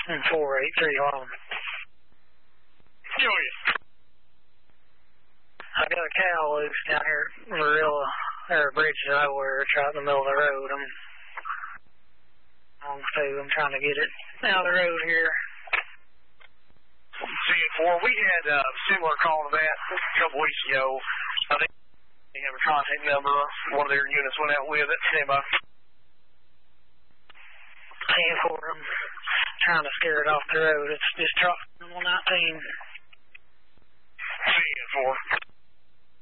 483 long. I got a cow loose down here in Marilla, or Bridge nowhere. It's right in the middle of the road. I'm on food. I'm trying to get it out of the road here. CN4, we had a similar call to that a couple weeks ago. I think they have a contact number. One of their units went out with it. Stand by. CN4, I'm trying to scare it off the road. It's this truck 119. CN4.